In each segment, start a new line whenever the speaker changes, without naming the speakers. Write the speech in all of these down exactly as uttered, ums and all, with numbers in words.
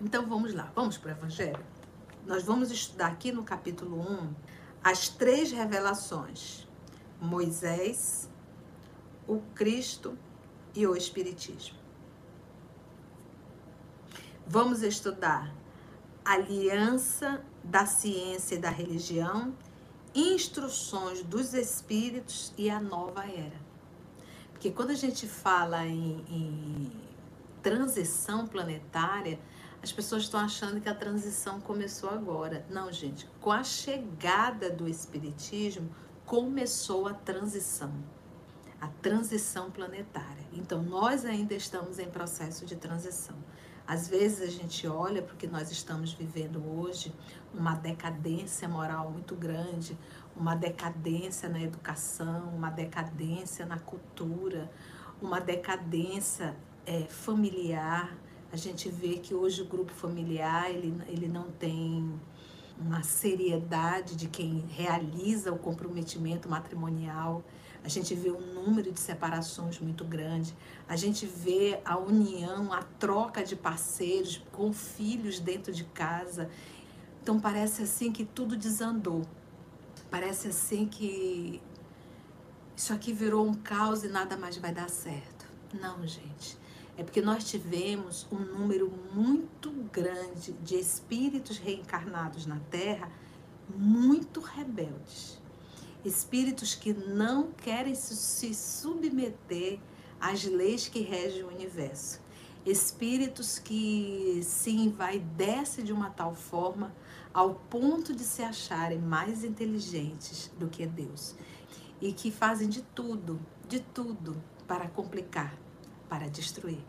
Então vamos lá, vamos para o Evangelho? Nós vamos estudar aqui no capítulo um as três revelações: Moisés, o Cristo e o Espiritismo. Vamos estudar a aliança da ciência e da religião, instruções dos espíritos e a nova era. Porque quando a gente fala em, em transição planetária, as pessoas estão achando que a transição começou agora. Não, gente, com a chegada do Espiritismo, começou a transição. A transição planetária. Então, nós ainda estamos em processo de transição. Às vezes a gente olha porque nós estamos vivendo hoje uma decadência moral muito grande, uma decadência na educação, uma decadência na cultura, uma decadência é, familiar. A gente vê que hoje o grupo familiar ele, ele não tem uma seriedade de quem realiza o comprometimento matrimonial. A gente vê um número de separações muito grande. A gente vê a união, a troca de parceiros com filhos dentro de casa. Então parece assim que tudo desandou. Parece assim que isso aqui virou um caos e nada mais vai dar certo. Não, gente. É porque nós tivemos um número muito grande de espíritos reencarnados na Terra, muito rebeldes. Espíritos que não querem se submeter às leis que regem o universo. Espíritos que se envaidecem de uma tal forma ao ponto de se acharem mais inteligentes do que Deus. E que fazem de tudo, de tudo para complicar, para destruir.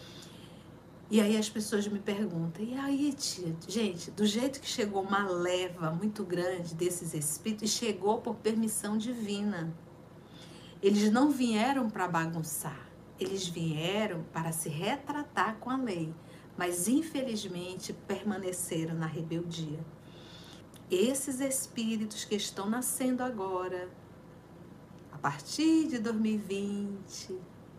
E aí as pessoas me perguntam, e aí, tia, gente, do jeito que chegou uma leva muito grande desses espíritos, e chegou por permissão divina. Eles não vieram para bagunçar, eles vieram para se retratar com a lei, mas infelizmente permaneceram na rebeldia. Esses espíritos que estão nascendo agora, a partir de dois mil e vinte...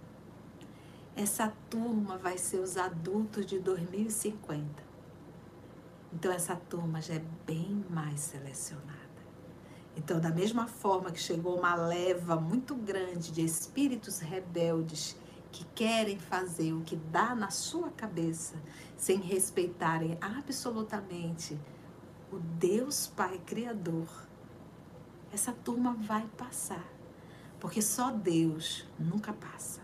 essa turma vai ser os adultos de dois mil e cinquenta. Então, essa turma já é bem mais selecionada. Então, da mesma forma que chegou uma leva muito grande de espíritos rebeldes que querem fazer o que dá na sua cabeça, sem respeitarem absolutamente o Deus Pai Criador, essa turma vai passar. Porque só Deus nunca passa.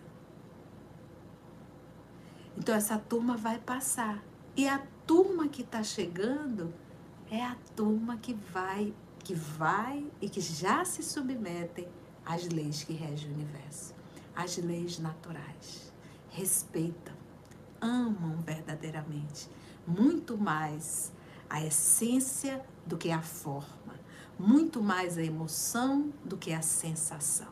Então, essa turma vai passar. E a turma que está chegando é a turma que vai, que vai e que já se submetem às leis que regem o universo. Às leis naturais. Respeitam, amam verdadeiramente. Muito mais a essência do que a forma. Muito mais a emoção do que a sensação.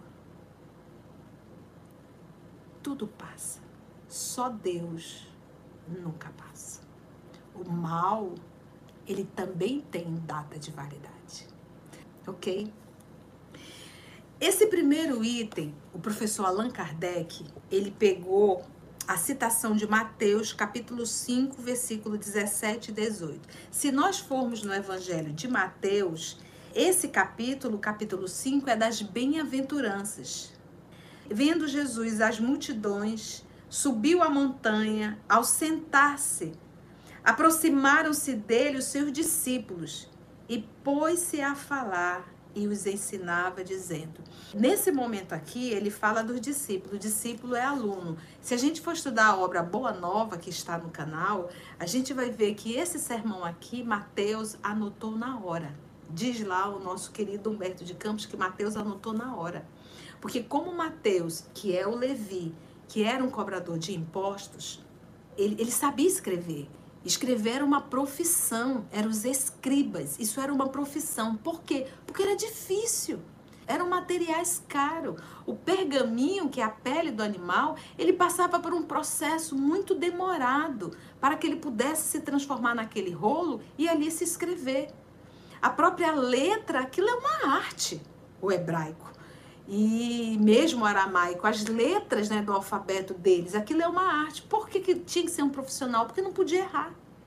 Tudo passa. Só Deus nunca passa. O mal, ele também tem data de validade. Ok? Esse primeiro item, o professor Allan Kardec, ele pegou a citação de Mateus, capítulo cinco, versículo dezessete e dezoito. Se nós formos no Evangelho de Mateus, esse capítulo, capítulo cinco, é das bem-aventuranças. Vendo Jesus as multidões, subiu a montanha. Ao sentar-se, aproximaram-se dele os seus discípulos e pôs-se a falar e os ensinava, dizendo... Nesse momento aqui, ele fala dos discípulos. O discípulo é aluno. Se a gente for estudar a obra Boa Nova, que está no canal, a gente vai ver que esse sermão aqui, Mateus anotou na hora. Diz lá o nosso querido Humberto de Campos que Mateus anotou na hora. Porque como Mateus, que é o Levi, que era um cobrador de impostos, ele, ele sabia escrever. Escrever era uma profissão, eram os escribas, isso era uma profissão. Por quê? Porque era difícil, eram materiais caros. O pergaminho, que é a pele do animal, ele passava por um processo muito demorado para que ele pudesse se transformar naquele rolo e ali se escrever. A própria letra, aquilo é uma arte, o hebraico. E mesmo o aramaico, as letras, né, do alfabeto deles, aquilo é uma arte. Por que, que tinha que ser um profissional? Porque não podia errar.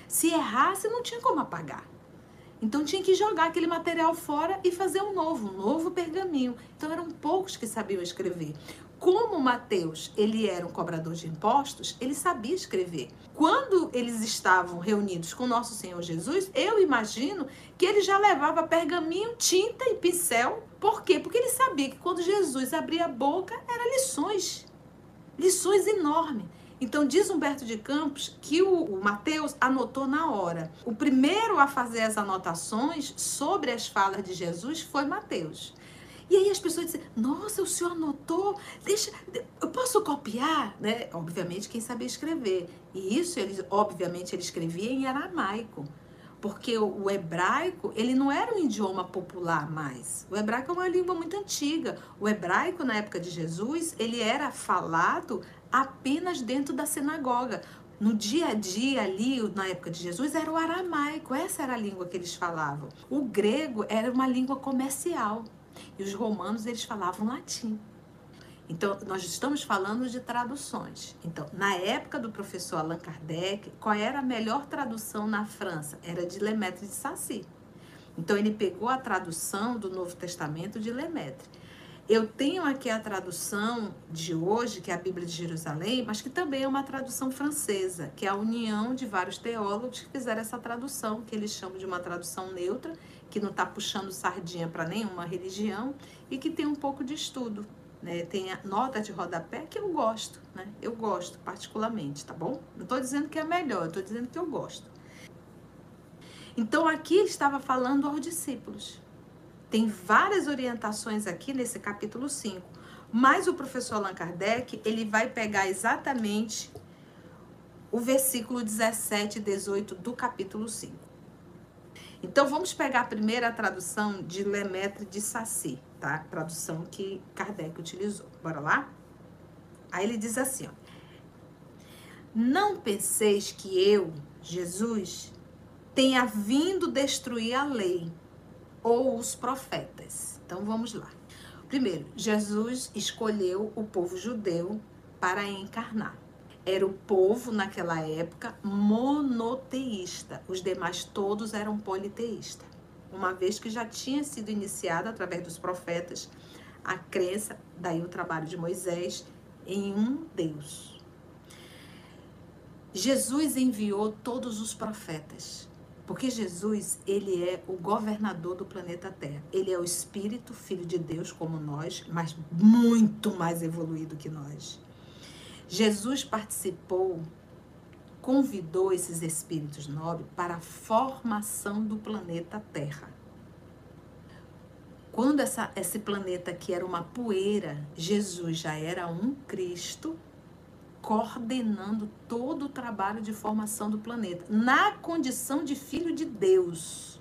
Se errasse, não tinha como apagar. Então tinha que jogar aquele material fora e fazer um novo, um novo pergaminho. Então eram poucos que sabiam escrever. Como Mateus, ele era um cobrador de impostos, ele sabia escrever. Quando eles estavam reunidos com nosso Senhor Jesus, eu imagino que ele já levava pergaminho, tinta e pincel. Por quê? Porque ele sabia que quando Jesus abria a boca, eram lições. Lições enormes. Então, diz Humberto de Campos que o, o Mateus anotou na hora. O primeiro a fazer as anotações sobre as falas de Jesus foi Mateus. E aí as pessoas dizem, nossa, o senhor anotou, deixa, eu posso copiar? Né? Obviamente, quem sabia escrever. E isso, ele, obviamente, ele escrevia em aramaico. Porque o, o hebraico, ele não era um idioma popular mais. O hebraico é uma língua muito antiga. O hebraico, na época de Jesus, ele era falado apenas dentro da sinagoga. No dia a dia ali, na época de Jesus, era o aramaico. Essa era a língua que eles falavam. O grego era uma língua comercial. E os romanos, eles falavam latim. Então, nós estamos falando de traduções. Então, na época do professor Allan Kardec, qual era a melhor tradução na França? Era de Lemaitre de Sacy. Então, ele pegou a tradução do Novo Testamento de Lemaitre. Eu tenho aqui a tradução de hoje, que é a Bíblia de Jerusalém, mas que também é uma tradução francesa, que é a união de vários teólogos que fizeram essa tradução, que eles chamam de uma tradução neutra, que não está puxando sardinha para nenhuma religião e que tem um pouco de estudo. Né? Tem a nota de rodapé que eu gosto, né? Eu gosto particularmente, tá bom? Não estou dizendo que é melhor, eu estou dizendo que eu gosto. Então aqui ele estava falando aos discípulos. Tem várias orientações aqui nesse capítulo cinco, mas o professor Allan Kardec, ele vai pegar exatamente o versículo dezessete e dezoito do capítulo cinco. Então, vamos pegar a primeira tradução de Lemaitre de Sacy, tá? Tradução que Kardec utilizou. Bora lá? Aí ele diz assim, ó. Não penseis que eu, Jesus, tenha vindo destruir a lei ou os profetas. Então, vamos lá. Primeiro, Jesus escolheu o povo judeu para encarnar. Era o povo, naquela época, monoteísta. Os demais todos eram politeístas. Uma vez que já tinha sido iniciada, através dos profetas, a crença, daí o trabalho de Moisés, em um Deus. Jesus enviou todos os profetas. Porque Jesus, ele é o governador do planeta Terra. Ele é o Espírito, Filho de Deus, como nós, mas muito mais evoluído que nós. Jesus participou, convidou esses espíritos nobres para a formação do planeta Terra. Quando essa, esse planeta aqui era uma poeira, Jesus já era um Cristo coordenando todo o trabalho de formação do planeta, na condição de Filho de Deus.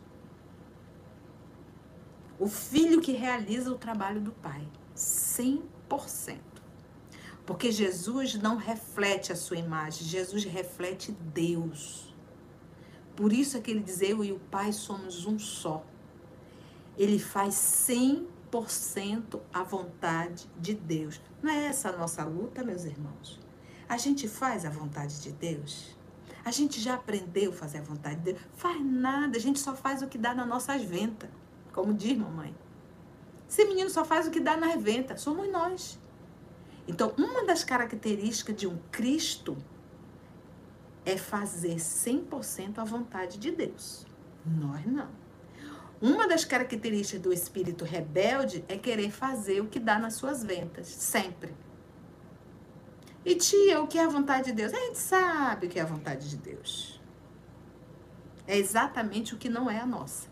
O Filho que realiza o trabalho do Pai, cem por cento. Porque Jesus não reflete a sua imagem, Jesus reflete Deus. Por isso é que ele diz, eu e o Pai somos um só. Ele faz cem por cento a vontade de Deus. Não é essa a nossa luta, meus irmãos? A gente faz a vontade de Deus? A gente já aprendeu a fazer a vontade de Deus? Faz nada, a gente só faz o que dá nas nossas ventas. Como diz mamãe. Esse menino só faz o que dá nas ventas, somos nós. Então, uma das características de um Cristo é fazer cem por cento a vontade de Deus. Nós não. Uma das características do espírito rebelde é querer fazer o que dá nas suas ventas, sempre. E tia, o que é a vontade de Deus? A gente sabe o que é a vontade de Deus. É exatamente o que não é a nossa.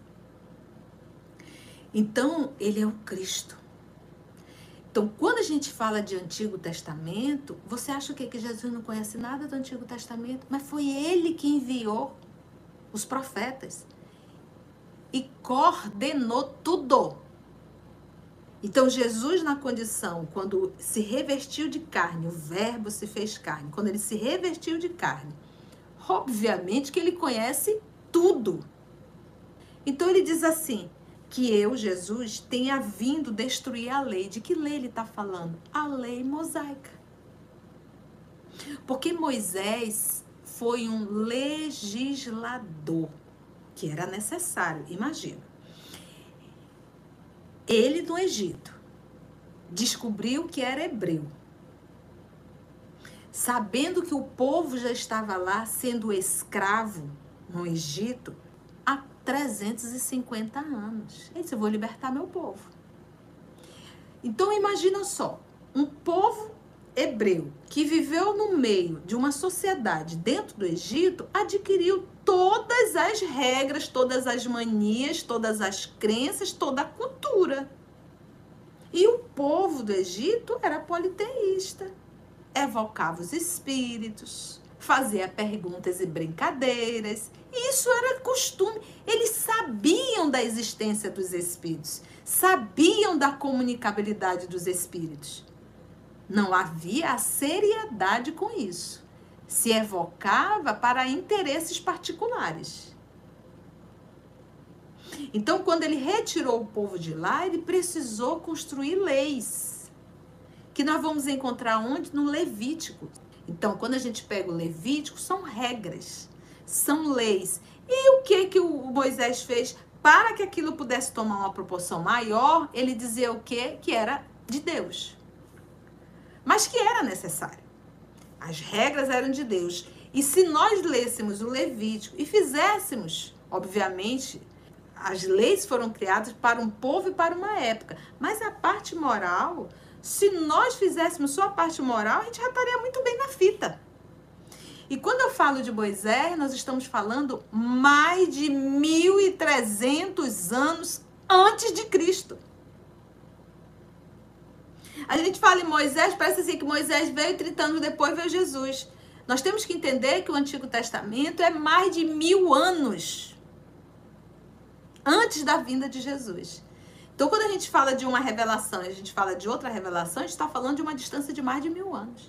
Então, ele é o Cristo. Então, quando a gente fala de Antigo Testamento, você acha o quê? Que Jesus não conhece nada do Antigo Testamento? Mas foi ele que enviou os profetas e coordenou tudo. Então, Jesus na condição, quando se revestiu de carne, o verbo se fez carne, quando ele se revestiu de carne, obviamente que ele conhece tudo. Então, ele diz assim, que eu, Jesus, tenha vindo destruir a lei. De que lei ele está falando? A lei mosaica. Porque Moisés foi um legislador, que era necessário, imagina. Ele no Egito descobriu que era hebreu, sabendo que o povo já estava lá sendo escravo no Egito há trezentos e cinquenta anos. Ele disse, eu vou libertar meu povo. Então imagina só, um povo hebreu que viveu no meio de uma sociedade dentro do Egito, adquiriu todas as regras, todas as manias, todas as crenças, toda a cultura. E o povo do Egito era politeísta, evocava os espíritos, fazia perguntas e brincadeiras. E isso era costume. Eles sabiam da existência dos espíritos, sabiam da comunicabilidade dos espíritos. Não havia a seriedade com isso. Se evocava para interesses particulares. Então, quando ele retirou o povo de lá, ele precisou construir leis, que nós vamos encontrar onde? No Levítico. Então, quando a gente pega o Levítico, são regras, são leis. E o que que o Moisés fez? Para que aquilo pudesse tomar uma proporção maior, ele dizia o quê? Que era de Deus. Mas que era necessário. As regras eram de Deus. E se nós lêssemos o Levítico e fizéssemos, obviamente, as leis foram criadas para um povo e para uma época. Mas a parte moral, se nós fizéssemos só a parte moral, a gente já estaria muito bem na fita. E quando eu falo de Moisés, nós estamos falando mais de mil e trezentos anos antes de Cristo. A gente fala em Moisés, parece assim que Moisés veio, trinta anos depois veio Jesus. Nós temos que entender que o Antigo Testamento é mais de mil anos antes da vinda de Jesus. Então, quando a gente fala de uma revelação e a gente fala de outra revelação, a gente está falando de uma distância de mais de mil anos.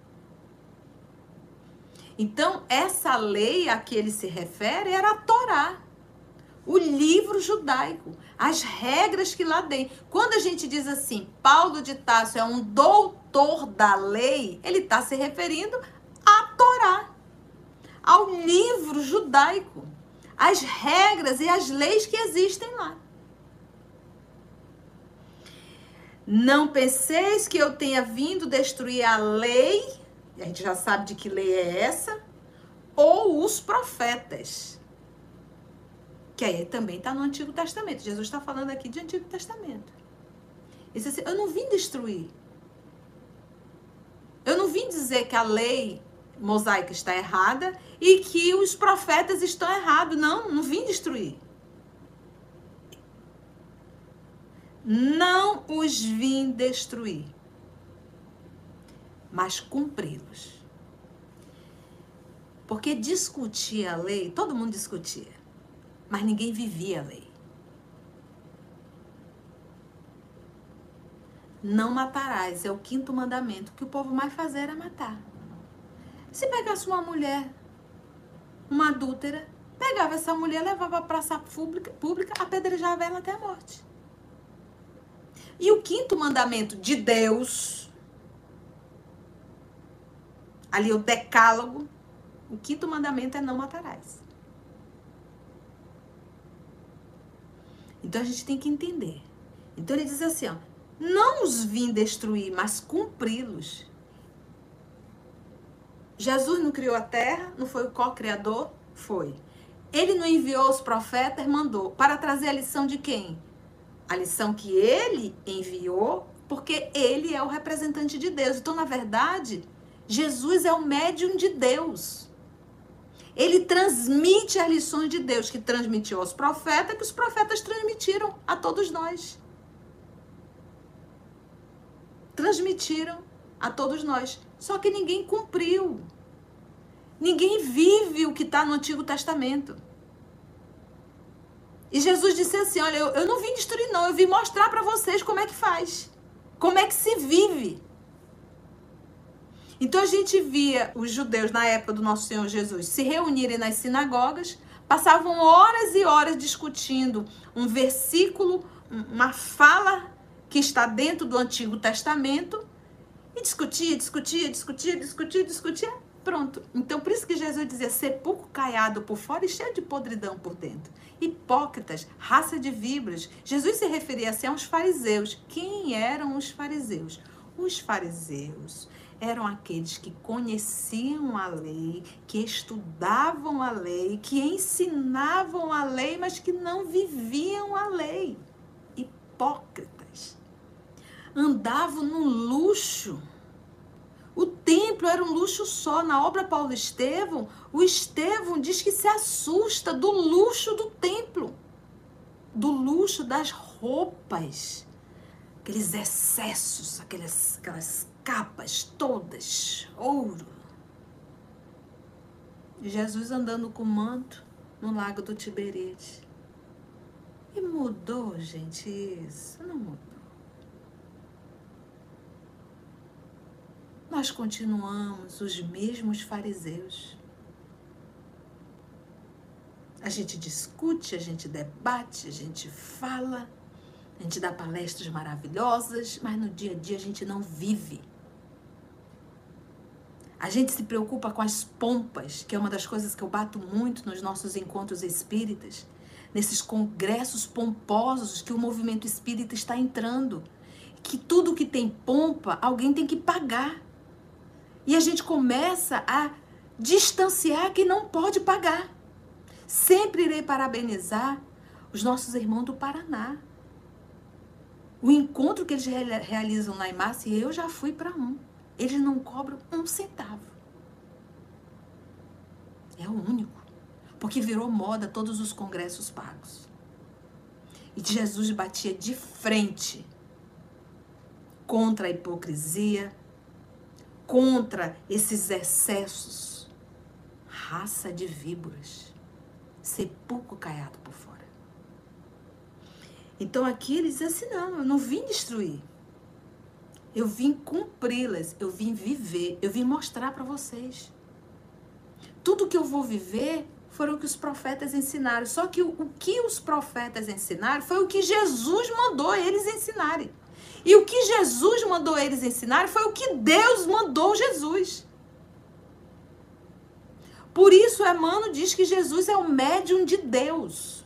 Então, essa lei a que ele se refere era a Torá, o livro judaico, as regras que lá tem. Quando a gente diz assim, Paulo de Tarso é um doutor da lei, ele está se referindo à Torá, ao livro judaico, às regras e às leis que existem lá. Não penseis que eu tenha vindo destruir a lei, a gente já sabe de que lei é essa, ou os profetas. Que aí também está no Antigo Testamento. Jesus está falando aqui de Antigo Testamento. Ele disse assim, eu não vim destruir. Eu não vim dizer que a lei mosaica está errada e que os profetas estão errados. Não, não vim destruir. Não os vim destruir, mas cumpri-los. Porque discutir a lei, todo mundo discutia, mas ninguém vivia a lei. Não matarás, é o quinto mandamento. O que o povo mais fazia era matar. Se pegasse uma mulher, uma adúltera, pegava essa mulher, levava para a praça pública, pública, apedrejava ela até a morte. E o quinto mandamento de Deus, ali o decálogo, o quinto mandamento é não matarás. Então a gente tem que entender. Então ele diz assim, ó, não os vim destruir, mas cumpri-los. Jesus não criou a terra, não foi o co-criador? Foi. Ele não enviou os profetas, mandou. Para trazer a lição de quem? A lição que ele enviou, porque ele é o representante de Deus. Então, na verdade, Jesus é o médium de Deus. Ele transmite as lições de Deus, que transmitiu aos profetas, que os profetas transmitiram a todos nós. Transmitiram a todos nós. Só que ninguém cumpriu. Ninguém vive o que está no Antigo Testamento. E Jesus disse assim, olha, eu, eu não vim destruir não, eu vim mostrar para vocês como é que faz. Como é que se vive. Então a gente via os judeus na época do nosso Senhor Jesus se reunirem nas sinagogas, passavam horas e horas discutindo um versículo, uma fala que está dentro do Antigo Testamento, e discutia, discutia, discutia, discutia, discutia, Pronto. Então, por isso que Jesus dizia, sepulcro caiado por fora e cheio de podridão por dentro. Hipócritas, raça de víboras. Jesus se referia assim aos fariseus. Quem eram os fariseus? Os fariseus eram aqueles que conheciam a lei, que estudavam a lei, que ensinavam a lei, mas que não viviam a lei. Hipócritas. Andavam no luxo. O templo era um luxo só. Na obra Paulo Estevão, o Estevão diz que se assusta do luxo do templo, do luxo das roupas, aqueles excessos, aquelas, aquelas capas todas, ouro. Jesus andando com manto no lago do Tiberíades. E mudou, gente, isso? Não mudou. Nós continuamos os mesmos fariseus. A gente discute, a gente debate, a gente fala, a gente dá palestras maravilhosas, mas no dia a dia a gente não vive. A gente se preocupa com as pompas, que é uma das coisas que eu bato muito nos nossos encontros espíritas, nesses congressos pomposos que o movimento espírita está entrando, que tudo que tem pompa, alguém tem que pagar. E a gente começa a distanciar quem não pode pagar. Sempre irei parabenizar os nossos irmãos do Paraná. O encontro que eles realizam lá em Massa, e eu já fui para um. Eles não cobram um centavo. É o único. Porque virou moda todos os congressos pagos. E Jesus batia de frente contra a hipocrisia, contra esses excessos. Raça de víboras. Sepulcro caiado por fora. Então aqui ele diz assim, não, eu não vim destruir. Eu vim cumpri-las, eu vim viver, eu vim mostrar para vocês. Tudo que eu vou viver foram o que os profetas ensinaram. Só que o, o que os profetas ensinaram foi o que Jesus mandou eles ensinarem. E o que Jesus mandou eles ensinarem foi o que Deus mandou Jesus. Por isso, Emmanuel diz que Jesus é o médium de Deus.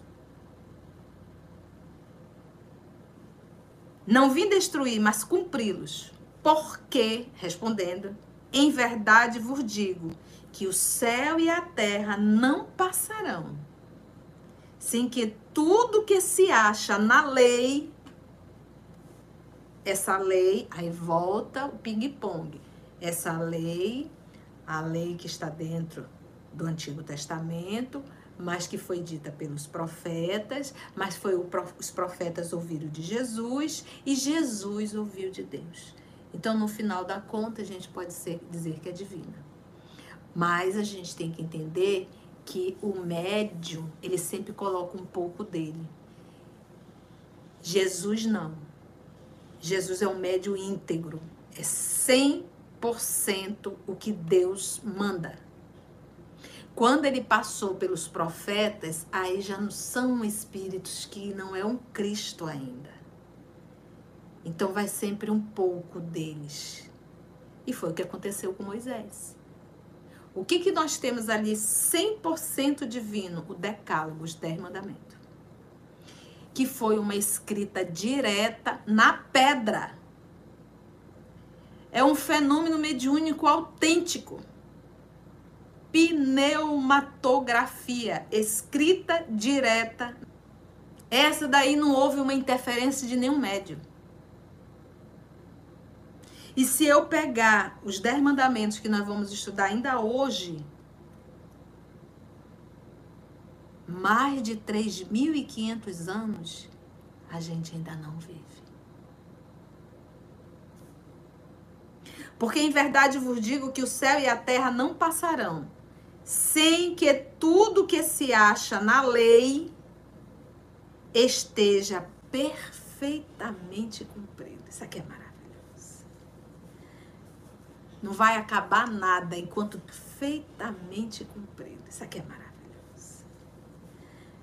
Não vim destruir, mas cumpri-los. Porque, respondendo, em verdade vos digo que o céu e a terra não passarão, sem que tudo que se acha na lei, essa lei, aí volta o ping-pong, essa lei, a lei que está dentro do Antigo Testamento, mas que foi dita pelos profetas, mas foi o, os profetas ouviram de Jesus e Jesus ouviu de Deus. Então, no final da conta, a gente pode ser, dizer que é divina. Mas a gente tem que entender que o médium, ele sempre coloca um pouco dele. Jesus não. Jesus é um médium íntegro. É cem por cento o que Deus manda. Quando ele passou pelos profetas, aí já não são espíritos que não é um Cristo ainda. Então vai sempre um pouco deles. E foi o que aconteceu com Moisés. O que, que nós temos ali cem por cento divino? O Decálogo, os Dez Mandamentos. Que foi uma escrita direta na pedra. É um fenômeno mediúnico autêntico. Pneumatografia, escrita direta. Essa daí não houve uma interferência de nenhum médium. E se eu pegar os Dez Mandamentos que nós vamos estudar ainda hoje, mais de três mil e quinhentos anos, a gente ainda não vive. Porque em verdade vos digo que o céu e a terra não passarão, sem que tudo que se acha na lei esteja perfeitamente cumprido. Isso aqui é maravilhoso. Não vai acabar nada enquanto perfeitamente cumprido. Isso aqui é maravilhoso.